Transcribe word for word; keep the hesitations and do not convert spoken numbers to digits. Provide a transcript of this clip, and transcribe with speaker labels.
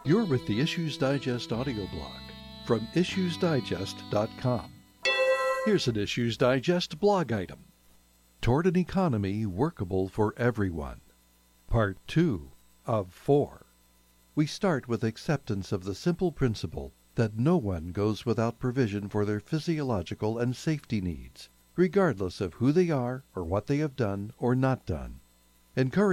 Speaker 1: You're with the Issues Digest audio blog from issues digest dot com. Here's an Issues Digest blog item. Toward an Economy Workable for Everyone. Part two of four. We start with acceptance of the simple principle that no one goes without provision for their physiological and safety needs, regardless of who they are or what they have done or not done. Encourage